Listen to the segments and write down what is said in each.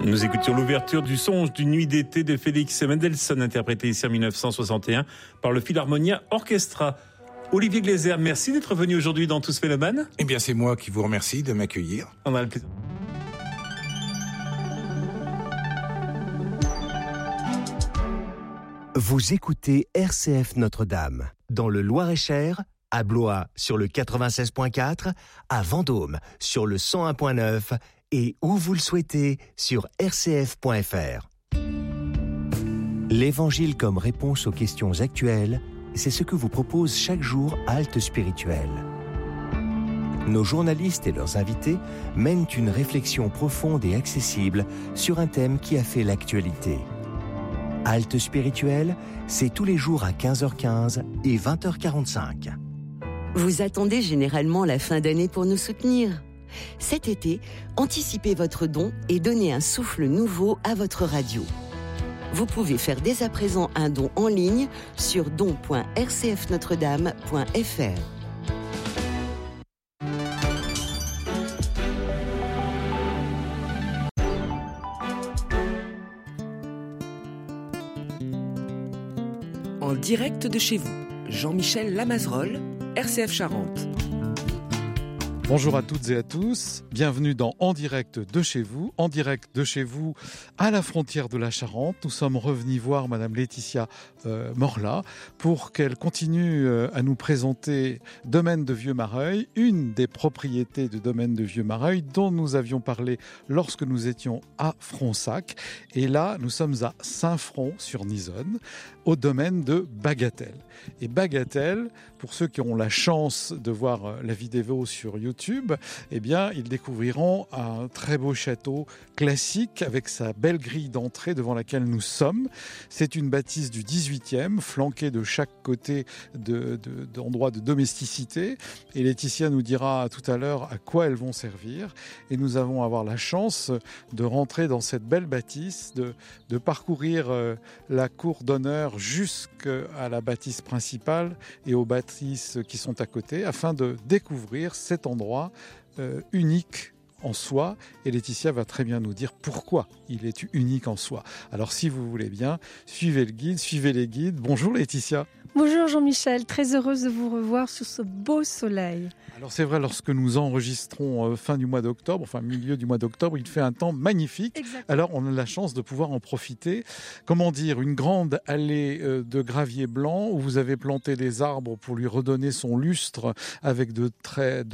Nous écoutions l'ouverture du Songe d'une nuit d'été de Félix Mendelssohn, interprété ici en 1961 par le Philharmonia Orchestra. Olivier Gleiser, merci d'être venu aujourd'hui dans Tous Mélomanes. Eh bien, c'est moi qui vous remercie de m'accueillir. On a le plaisir. Vous écoutez RCF Notre-Dame, dans le Loir-et-Cher, à Blois sur le 96.4, à Vendôme sur le 101.9 et où vous le souhaitez sur rcf.fr. L'Évangile comme réponse aux questions actuelles, c'est ce que vous propose chaque jour Halte Spirituelle. Nos journalistes et leurs invités mènent une réflexion profonde et accessible sur un thème qui a fait l'actualité. Halte Spirituelle, c'est tous les jours à 15h15 et 20h45. Vous attendez généralement la fin d'année pour nous soutenir. Cet été, anticipez votre don et donnez un souffle nouveau à votre radio. Vous pouvez faire dès à présent un don en ligne sur don.rcfnotredame.fr. En direct de chez vous, Jean-Michel Lamazerolle, RCF Charente. Bonjour à toutes et à tous, bienvenue dans En direct de chez vous à la frontière de la Charente. Nous sommes revenus voir Madame Laetitia Morla pour qu'elle continue à nous présenter Domaine de Vieux-Mareuil, une des propriétés du Domaine de Vieux-Mareuil dont nous avions parlé lorsque nous étions à Fronsac. Et là, nous sommes à Saint-Front-sur-Nisonne, au domaine de Bagatelle. Et Bagatelle, pour ceux qui ont la chance de voir la vidéo sur YouTube, eh bien, ils découvriront un très beau château classique avec sa belle grille d'entrée devant laquelle nous sommes. C'est une bâtisse du 18e, flanquée de chaque côté d'endroits de domesticité. Et Laetitia nous dira tout à l'heure à quoi elles vont servir. Et nous allons avoir la chance de rentrer dans cette belle bâtisse, de parcourir la cour d'honneur jusqu'à la bâtisse principale et aux bâtisses qui sont à côté, afin de découvrir cet endroit unique en soi. Et Laetitia va très bien nous dire pourquoi il est unique en soi. Alors si vous voulez bien, suivez le guide, suivez les guides. Bonjour Laetitia. Bonjour Jean-Michel, très heureuse de vous revoir sur ce beau soleil. Alors c'est vrai, lorsque nous enregistrons fin du mois d'octobre, enfin milieu du mois d'octobre, il fait un temps magnifique. Exactement. Alors on a la chance de pouvoir en profiter. Comment dire, une grande allée de gravier blanc où vous avez planté des arbres pour lui redonner son lustre avec de très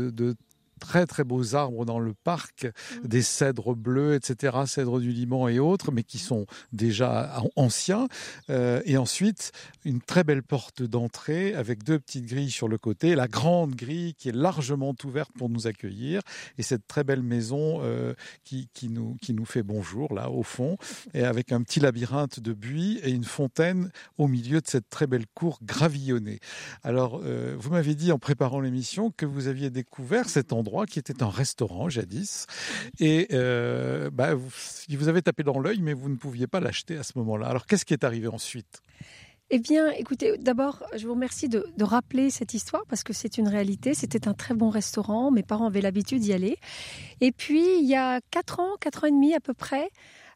très beaux arbres dans le parc, des cèdres bleus, etc., cèdres du Liban et autres, mais qui sont déjà anciens. Et ensuite, une très belle porte d'entrée avec deux petites grilles sur le côté, la grande grille qui est largement ouverte pour nous accueillir, et cette très belle maison qui nous fait bonjour, là, au fond, et avec un petit labyrinthe de buis et une fontaine au milieu de cette très belle cour gravillonnée. Alors, vous m'avez dit en préparant l'émission que vous aviez découvert cet endroit qui était un restaurant jadis, et il vous avait tapé dans l'œil, mais vous ne pouviez pas l'acheter à ce moment-là. Alors qu'est-ce qui est arrivé ensuite ? Eh bien, écoutez, d'abord, je vous remercie de rappeler cette histoire parce que c'est une réalité. C'était un très bon restaurant, mes parents avaient l'habitude d'y aller. Et puis, il y a 4 ans et demi à peu près,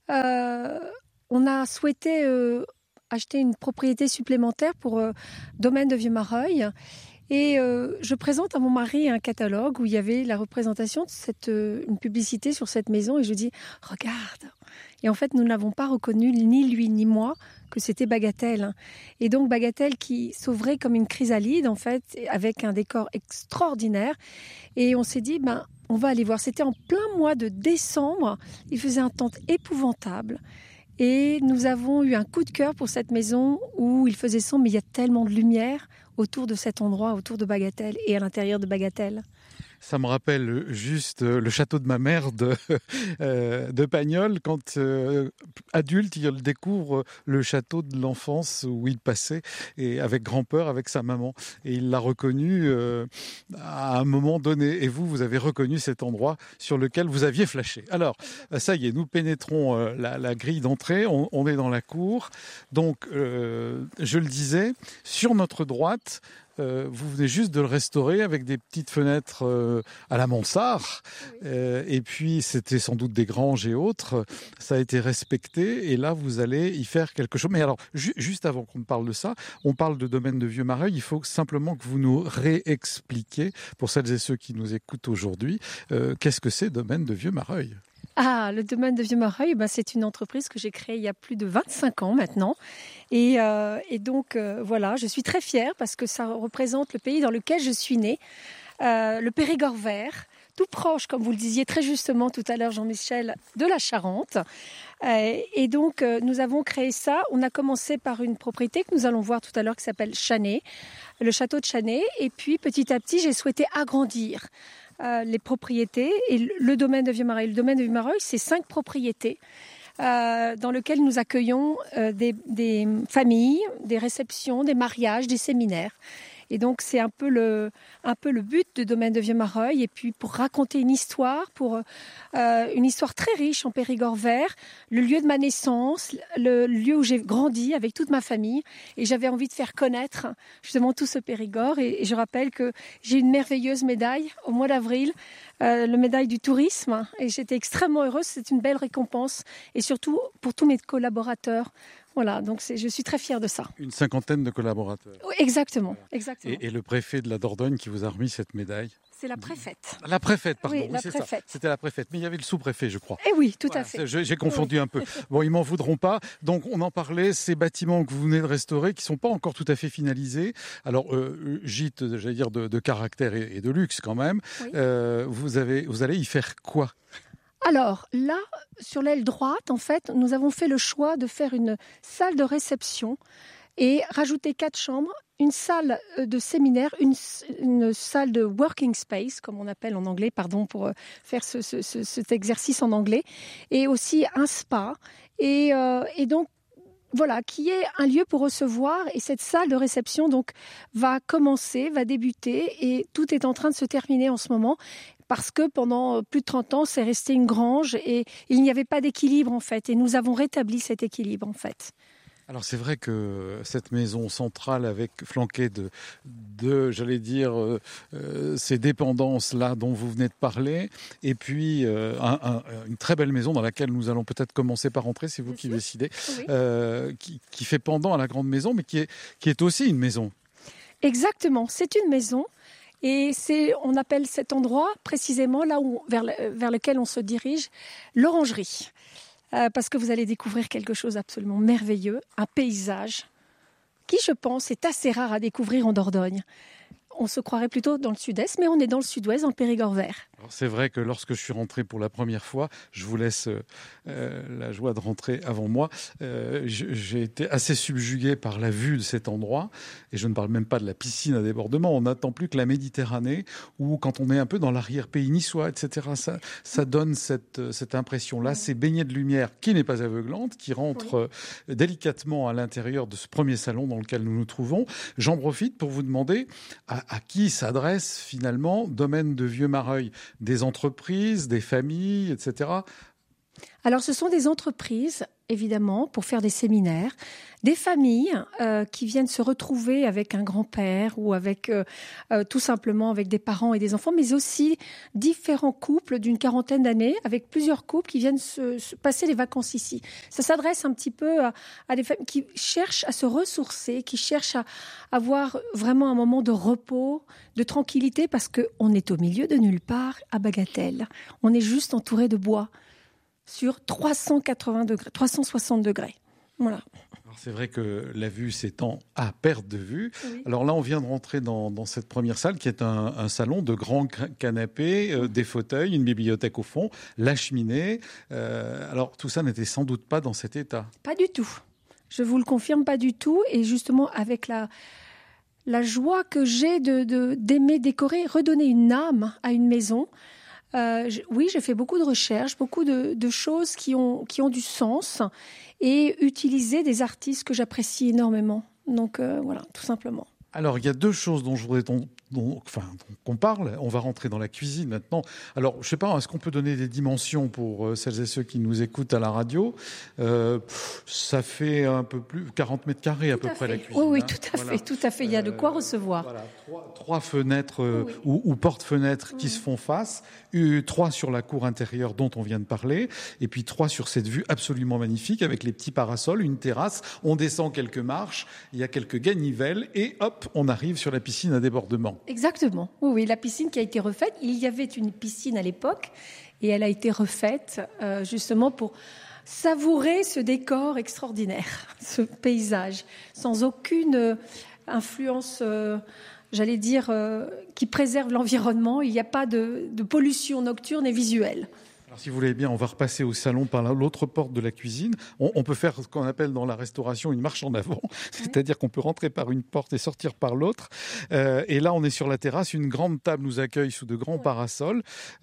on a souhaité acheter une propriété supplémentaire pour Domaine de Vieux-Mareuil. Et je présente à mon mari un catalogue où il y avait la représentation de une publicité sur cette maison, et je dis « Regarde !» Et en fait, nous n'avons pas reconnu, ni lui ni moi, que c'était Bagatelle. Et donc Bagatelle qui s'ouvrait comme une chrysalide, en fait, avec un décor extraordinaire. Et on s'est dit, on va aller voir. C'était en plein mois de décembre, il faisait un temps épouvantable. Et nous avons eu un coup de cœur pour cette maison où il faisait sombre, mais il y a tellement de lumière autour de cet endroit, autour de Bagatelle et à l'intérieur de Bagatelle. Ça me rappelle juste le château de ma mère de Pagnol, quand adulte, il découvre le château de l'enfance où il passait, et avec grand-peur, avec sa maman. Et il l'a reconnu à un moment donné. Et vous avez reconnu cet endroit sur lequel vous aviez flashé. Alors, ça y est, nous pénétrons la grille d'entrée, on est dans la cour. Donc, je le disais, sur notre droite, vous venez juste de le restaurer avec des petites fenêtres à la mansart. Oui. Et puis, c'était sans doute des granges et autres. Ça a été respecté. Et là, vous allez y faire quelque chose. Mais alors, juste avant qu'on parle de ça, on parle de domaine de Vieux-Mareuil. Il faut simplement que vous nous réexpliquiez, pour celles et ceux qui nous écoutent aujourd'hui, qu'est-ce que c'est domaine de Vieux-Mareuil ? Ah, le domaine de Vieux-Mareuil, c'est une entreprise que j'ai créée il y a plus de 25 ans maintenant. Et donc, voilà, je suis très fière parce que ça représente le pays dans lequel je suis née, le Périgord vert, tout proche, comme vous le disiez très justement tout à l'heure, Jean-Michel, de la Charente. Et donc, nous avons créé ça. On a commencé par une propriété que nous allons voir tout à l'heure qui s'appelle Chanay, le château de Chanay. Et puis, petit à petit, j'ai souhaité agrandir les propriétés et le domaine de Vieux-Mareuil. Le domaine de Vieux-Mareuil, c'est 5 propriétés dans lesquelles nous accueillons des familles, des réceptions, des mariages, des séminaires. Et donc, c'est un peu le but du domaine de Vieux-Mareuil. Et puis, pour raconter une histoire très riche en Périgord vert, le lieu de ma naissance, le lieu où j'ai grandi avec toute ma famille. Et j'avais envie de faire connaître justement tout ce Périgord. Et je rappelle que j'ai une merveilleuse médaille au mois d'avril, la médaille du tourisme. Et j'étais extrêmement heureuse. C'est une belle récompense. Et surtout, pour tous mes collaborateurs. Voilà, donc je suis très fière de ça. Une 50aine de collaborateurs. Oui, exactement. Et le préfet de la Dordogne qui vous a remis cette médaille ? C'est la préfète. La préfète, pardon. Oui, c'est préfète. Ça. C'était la préfète, mais il y avait le sous-préfet, je crois. Eh oui, tout à fait. J'ai confondu un peu. Bon, ils m'en voudront pas. Donc, on en parlait, ces bâtiments que vous venez de restaurer, qui sont pas encore tout à fait finalisés. Alors, gîte, j'allais dire, de caractère et de luxe quand même. Oui. Vous allez y faire quoi ? Alors là, sur l'aile droite, en fait, nous avons fait le choix de faire une salle de réception et rajouter 4 chambres, une salle de séminaire, une salle de working space, comme on appelle en anglais, pardon, pour faire cet exercice en anglais, et aussi un spa. Et donc, voilà, qui est un lieu pour recevoir. Et cette salle de réception donc va débuter, et tout est en train de se terminer en ce moment. Parce que pendant plus de 30 ans, c'est resté une grange et il n'y avait pas d'équilibre en fait. Et nous avons rétabli cet équilibre en fait. Alors c'est vrai que cette maison centrale flanquée de j'allais dire, ces dépendances-là dont vous venez de parler, et puis une très belle maison dans laquelle nous allons peut-être commencer par entrer, c'est vous qui décidez, oui. Qui fait pendant à la grande maison, mais qui est aussi une maison. Exactement, c'est une maison. Et on appelle cet endroit précisément là vers lequel on se dirige, l'orangerie. Parce que vous allez découvrir quelque chose absolument merveilleux, un paysage qui, je pense, est assez rare à découvrir en Dordogne. On se croirait plutôt dans le sud-est, mais on est dans le sud-ouest, en Périgord vert. Alors c'est vrai que lorsque je suis rentré pour la première fois, je vous laisse la joie de rentrer avant moi, j'ai été assez subjugué par la vue de cet endroit, et je ne parle même pas de la piscine à débordement, on n'attend plus que la Méditerranée, où quand on est un peu dans l'arrière-pays niçois, etc., ça donne cette impression-là, ces baignets de lumière qui n'est pas aveuglante, qui rentre délicatement à l'intérieur de ce premier salon dans lequel nous nous trouvons. J'en profite pour vous demander à qui s'adresse finalement Domaine de Vieux-Mareuil ? Des entreprises, des familles, etc. Alors ce sont des entreprises, évidemment, pour faire des séminaires, des familles qui viennent se retrouver avec un grand-père ou avec tout simplement avec des parents et des enfants, mais aussi différents couples d'une quarantaine d'années, avec plusieurs couples qui viennent se passer les vacances ici. Ça s'adresse un petit peu à des familles qui cherchent à se ressourcer, qui cherchent à avoir vraiment un moment de repos, de tranquillité, parce qu'on est au milieu de nulle part à Bagatelle. On est juste entouré de bois sur 380 degrés, 360 degrés. Voilà. Alors c'est vrai que la vue s'étend à perte de vue. Oui. Alors là, on vient de rentrer dans cette première salle qui est un salon de grands canapés, des fauteuils, une bibliothèque au fond, la cheminée. Alors tout ça n'était sans doute pas dans cet état. Pas du tout. Je vous le confirme, pas du tout. Et justement, avec la joie que j'ai d'aimer décorer, redonner une âme à une maison. Oui, j'ai fait beaucoup de recherches, beaucoup de choses qui ont du sens et utiliser des artistes que j'apprécie énormément. Donc voilà, tout simplement. Alors, il y a 2 choses dont je voudrais qu'on parle. On va rentrer dans la cuisine maintenant. Alors, je sais pas, est-ce qu'on peut donner des dimensions pour celles et ceux qui nous écoutent à la radio? Ça fait un peu plus 40 mètres carrés à peu près la cuisine. Oui, tout à fait. Il y a de quoi recevoir. Voilà, trois fenêtres ou porte-fenêtres qui se font face, 3 sur la cour intérieure dont on vient de parler, et puis 3 sur cette vue absolument magnifique avec les petits parasols, une terrasse. On descend quelques marches, il y a quelques ganivelles et hop, on arrive sur la piscine à débordement. Exactement. Oui, la piscine qui a été refaite. Il y avait une piscine à l'époque et elle a été refaite justement pour savourer ce décor extraordinaire, ce paysage, sans aucune influence, j'allais dire, qui préserve l'environnement. Il n'y a pas de pollution nocturne et visuelle. Alors, si vous voulez bien, on va repasser au salon par l'autre porte de la cuisine. On peut faire ce qu'on appelle dans la restauration une marche en avant, c'est-à-dire qu'on peut rentrer par une porte et sortir par l'autre. Et là, on est sur la terrasse. Une grande table nous accueille sous de grands parasols.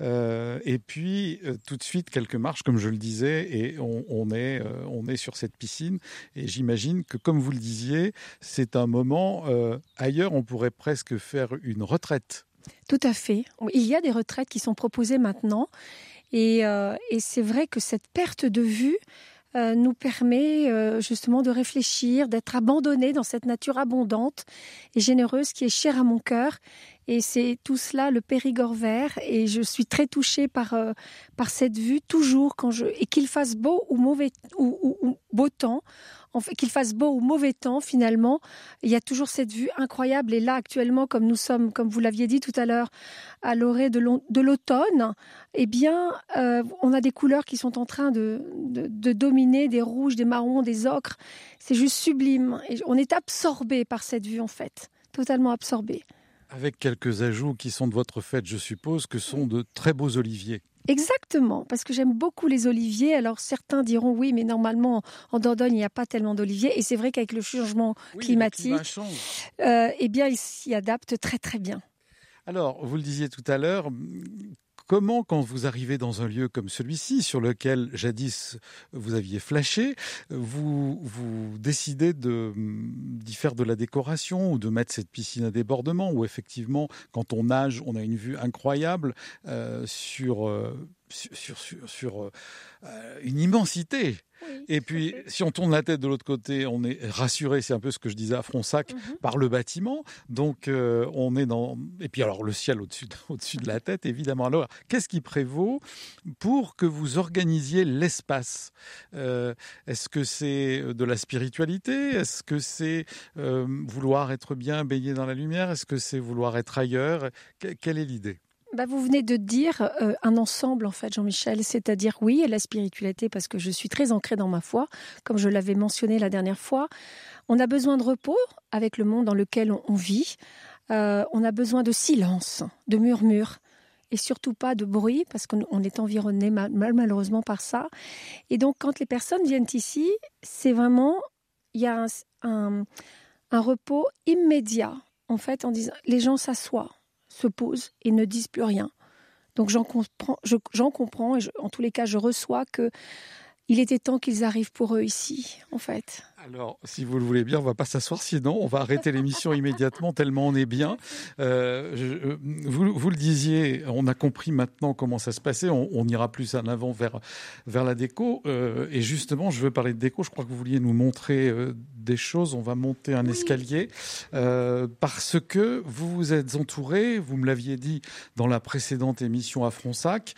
Et puis, tout de suite, quelques marches, comme je le disais, et on est sur cette piscine. Et j'imagine que, comme vous le disiez, c'est un moment... ailleurs, on pourrait presque faire une retraite. Tout à fait. Il y a des retraites qui sont proposées maintenant. Et c'est vrai que cette perte de vue nous permet justement de réfléchir, d'être abandonnés dans cette nature abondante et généreuse qui est chère à mon cœur. Et c'est tout cela, le Périgord vert. Et je suis très touchée par cette vue, toujours, et qu'il fasse beau ou mauvais ou beau temps. En fait, qu'il fasse beau ou mauvais temps, finalement, il y a toujours cette vue incroyable. Et là, actuellement, comme nous sommes, comme vous l'aviez dit tout à l'heure, à l'orée de l'automne, eh bien, on a des couleurs qui sont en train de dominer, des rouges, des marrons, des ocres. C'est juste sublime. Et on est absorbé par cette vue, en fait, totalement absorbé. Avec quelques ajouts qui sont de votre fait, je suppose, que sont de très beaux oliviers. Exactement, parce que j'aime beaucoup les oliviers. Alors certains diront oui, mais normalement en Dordogne il n'y a pas tellement d'oliviers. Et c'est vrai qu'avec le changement climatique, eh bien ils s'y adaptent très très bien. Alors, vous le disiez tout à l'heure, comment, quand vous arrivez dans un lieu comme celui-ci, sur lequel jadis vous aviez flashé, vous décidez d'y faire de la décoration ou de mettre cette piscine à débordement, où effectivement, quand on nage, on a une vue incroyable sur une immensité. Oui. Et puis, si on tourne la tête de l'autre côté, on est rassuré, c'est un peu ce que je disais à Fronsac, par le bâtiment. Donc, on est dans... Et puis, alors, le ciel au-dessus de la tête, évidemment. Alors, qu'est-ce qui prévaut pour que vous organisiez l'espace ? Est-ce que c'est de la spiritualité ? Est-ce que c'est vouloir être bien baigné dans la lumière ? Est-ce que c'est vouloir être ailleurs ? Quelle est l'idée ? Vous venez de dire un ensemble, en fait, Jean-Michel, c'est-à-dire, oui, la spiritualité, parce que je suis très ancrée dans ma foi, comme je l'avais mentionné la dernière fois. On a besoin de repos avec le monde dans lequel on vit. On a besoin de silence, de murmures, et surtout pas de bruit, parce qu'on est environné malheureusement par ça. Et donc, quand les personnes viennent ici, c'est vraiment, il y a un repos immédiat, en fait, en disant, les gens s'assoient, se posent et ne disent plus rien. Donc j'en comprends et en tous les cas je reçois qu'il était temps qu'ils arrivent pour eux ici, en fait. Alors, si vous le voulez bien, on ne va pas s'asseoir, sinon on va arrêter l'émission immédiatement, tellement on est bien. Vous le disiez, on a compris maintenant comment ça se passait, on ira plus en avant vers la déco. Et justement, je veux parler de déco, je crois que vous vouliez nous montrer des choses, on va monter un escalier, parce que vous vous êtes entouré, vous me l'aviez dit dans la précédente émission à Fronsac,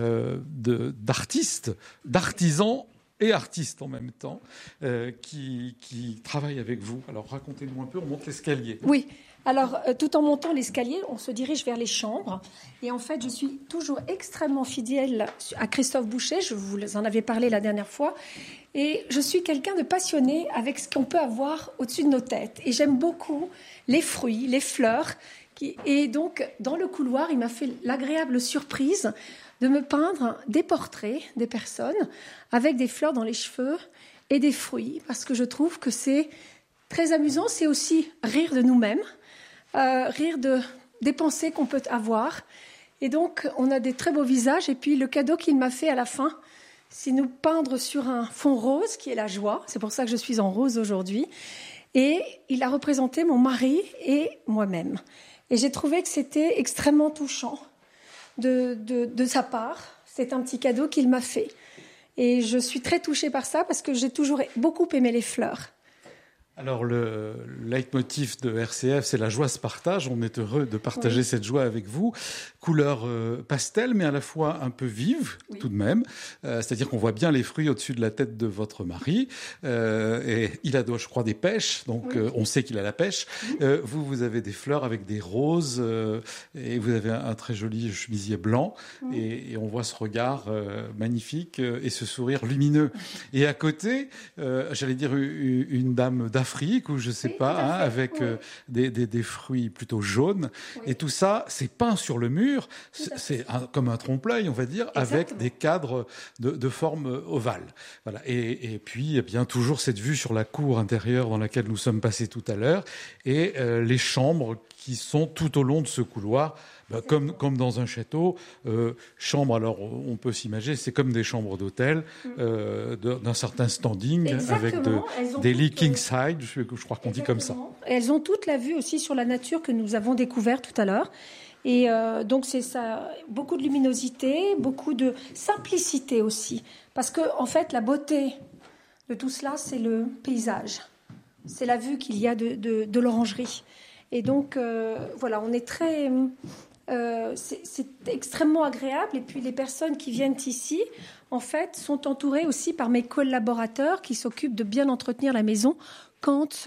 d'artistes, d'artisans, et artistes en même temps, qui travaillent avec vous. Alors, racontez-nous un peu, on monte l'escalier. Oui, alors, tout en montant l'escalier, on se dirige vers les chambres. Et en fait, je suis toujours extrêmement fidèle à Christophe Boucher, je vous en avais parlé la dernière fois. Et je suis quelqu'un de passionné avec ce qu'on peut avoir au-dessus de nos têtes. Et j'aime beaucoup les fruits, les fleurs. Et donc, dans le couloir, il m'a fait l'agréable surprise de me peindre des portraits des personnes avec des fleurs dans les cheveux et des fruits, parce que je trouve que c'est très amusant. C'est aussi rire de nous-mêmes, rire des pensées qu'on peut avoir. Et donc, on a des très beaux visages. Et puis, le cadeau qu'il m'a fait à la fin, c'est nous peindre sur un fond rose, qui est la joie. C'est pour ça que je suis en rose aujourd'hui. Et il a représenté mon mari et moi-même. Et j'ai trouvé que c'était extrêmement touchant de sa part. C'est un petit cadeau qu'il m'a fait. Et je suis très touchée par ça parce que j'ai toujours beaucoup aimé les fleurs. Alors, le leitmotiv de RCF, c'est la joie se partage. On est heureux de partager cette joie avec vous. Couleur pastel, mais à la fois un peu vive, tout de même. C'est-à-dire qu'on voit bien les fruits au-dessus de la tête de votre mari. Et il a, je crois, des pêches, donc on sait qu'il a la pêche. Vous avez des fleurs avec des roses, et vous avez un très joli chemisier blanc. Et on voit ce regard magnifique et ce sourire lumineux. Et à côté, j'allais dire une dame d'Afrique, ou je sais pas, avec des fruits plutôt jaunes. Et tout ça, c'est peint sur le mur. C'est comme un trompe-l'œil, on va dire, avec des cadres de forme ovale. Voilà. Et puis, eh bien, toujours cette vue sur la cour intérieure dans laquelle nous sommes passés tout à l'heure, et les chambres qui sont tout au long de ce couloir. Comme dans un château, chambres, alors on peut s'imaginer, c'est comme des chambres d'hôtel d'un certain standing. Exactement. Avec des lits king side, je crois qu'on dit comme ça. Et elles ont toute la vue aussi sur la nature que nous avons découvert tout à l'heure. Et donc c'est ça, beaucoup de luminosité, beaucoup de simplicité aussi. Parce que en fait, la beauté de tout cela, c'est le paysage. C'est la vue qu'il y a de l'orangerie. Et donc, voilà, on est très... c'est extrêmement agréable. Et puis, les personnes qui viennent ici, en fait, sont entourées aussi par mes collaborateurs qui s'occupent de bien entretenir la maison quand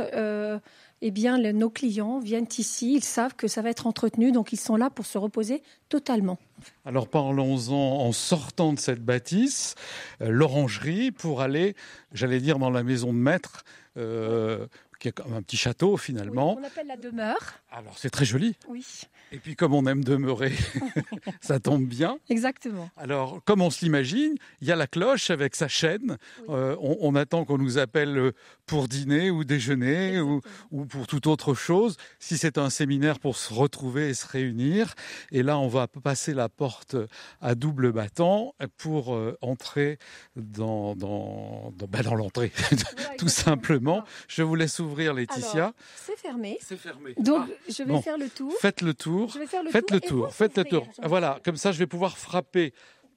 nos clients viennent ici. Ils savent que ça va être entretenu, donc ils sont là pour se reposer totalement. Alors parlons-en en sortant de cette bâtisse, l'orangerie, pour aller, j'allais dire, dans la maison de maître, qui est comme un petit château finalement. Oui, on l'appelle la demeure. Alors c'est très joli. Oui. Et puis comme on aime demeurer, ça tombe bien. Exactement. Alors comme on se l'imagine, il y a la cloche avec sa chaîne. Oui. On attend qu'on nous appelle pour dîner ou déjeuner ou pour toute autre chose. Si c'est un séminaire, pour se retrouver et se réunir. Et là, on va passer la porte à double battant pour entrer dans l'entrée, voilà, tout simplement. Je vous laisse ouvrir, Laetitia. Alors, c'est fermé. C'est fermé. Donc, je vais faire le tour. Faites le tour. Je vais faire Faites le tour. Faites le tour. Voilà, comme ça, je vais pouvoir frapper.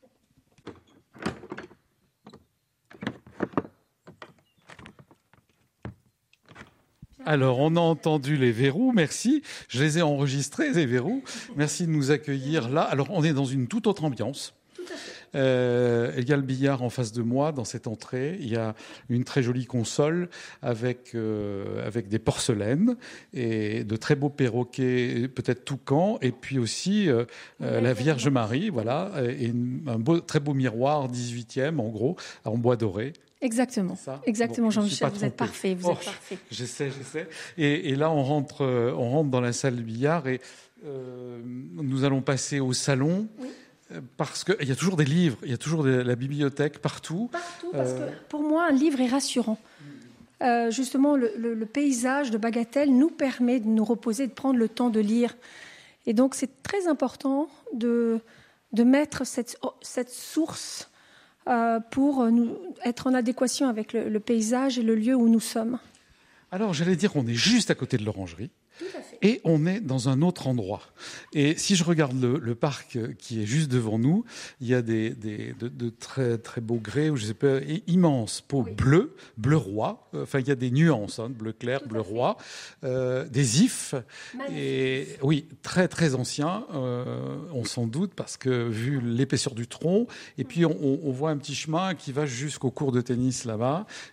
Alors, on a entendu les verrous, merci. Je les ai enregistrés, les verrous. Merci de nous accueillir là. Alors, on est dans une toute autre ambiance. Il y a le billard en face de moi dans cette entrée. Il y a une très jolie console avec des porcelaines et de très beaux perroquets, peut-être toucans, et puis aussi la Vierge Marie, voilà, et un très beau miroir 18e en gros, en bois doré. Exactement, bon, Jean-Michel, vous êtes parfait, vous êtes parfait. J'essaie. Et là, on rentre dans la salle de billard et nous allons passer au salon. Oui. Parce qu'il y a toujours des livres, il y a toujours la bibliothèque partout. Partout, parce que pour moi, un livre est rassurant. Justement, le paysage de Bagatelle nous permet de nous reposer, de prendre le temps de lire. Et donc, c'est très important de mettre cette source pour nous être en adéquation avec le paysage et le lieu où nous sommes. Alors, j'allais dire qu'on est juste à côté de l'orangerie. Tout à fait. Et on est dans un autre endroit. Et si je regarde le parc qui est juste devant nous, il y a de très, très beaux grès, ou je sais pas, immenses pots bleus, bleu roi. Enfin, il y a des nuances, bleu clair, bleu roi. Des ifs. Magnifique. Et oui, très, très anciens. On s'en doute parce que vu l'épaisseur du tronc. Et puis, on voit un petit chemin qui va jusqu'au court de tennis là-bas.